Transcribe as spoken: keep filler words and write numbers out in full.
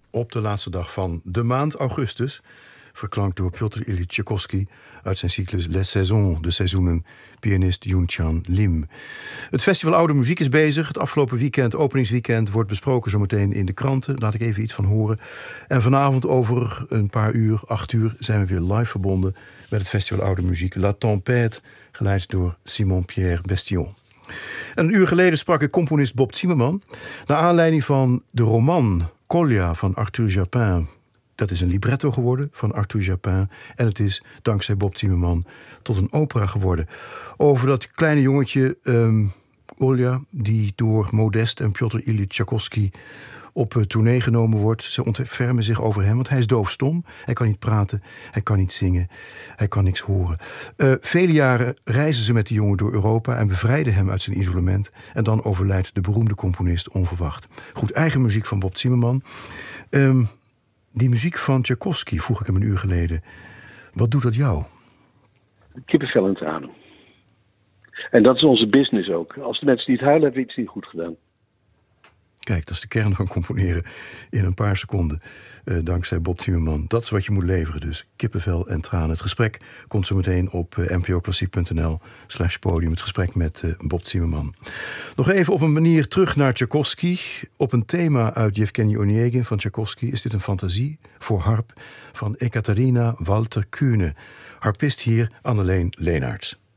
op de laatste dag van de maand augustus, verklankt door Piotr Ilyich Tchaikovsky uit zijn cyclus Les Saisons, de seizoenen, pianist Yoon-Chan Lim. Het Festival Oude Muziek is bezig. Het afgelopen weekend, openingsweekend, wordt besproken zometeen in de kranten. Laat ik even iets van horen. En vanavond over een paar uur, acht uur, zijn we weer live verbonden met het Festival Oude Muziek La Tempête, geleid door Simon-Pierre Bestillon. En een uur geleden sprak ik componist Bob Zimmerman naar aanleiding van de roman Kolja van Arthur Japin. Dat is een libretto geworden van Arthur Japin. En het is, dankzij Bob Zimmerman, tot een opera geworden. Over dat kleine jongetje, um, Kolja, die door Modest en Piotr Ilyich Tchaikovsky op uh, tournee genomen wordt. Ze ontfermen zich over hem, want hij is doofstom. Hij kan niet praten, hij kan niet zingen, hij kan niks horen. Uh, vele jaren reizen ze met die jongen door Europa en bevrijden hem uit zijn isolement. En dan overlijdt de beroemde componist onverwacht. Goed, eigen muziek van Bob Zimmerman. Um, Die muziek van Tchaikovsky, vroeg ik hem een uur geleden. Wat doet dat jou? Kippenvel en tranen. En dat is onze business ook. Als de mensen niet huilen, hebben we iets niet goed gedaan. Kijk, dat is de kern van componeren in een paar seconden. Uh, dankzij Bob Zimmerman. Dat is wat je moet leveren dus. Kippenvel en tranen. Het gesprek komt zo meteen op uh, npoklassiek.nl slash podium. Het gesprek met uh, Bob Zimmerman. Nog even op een manier terug naar Tchaikovsky. Op een thema uit Yevgeny Onegin van Tchaikovsky is dit een fantasie voor harp van Ekaterina Walter Kühne. Harpist hier Anneleen Leenaerts.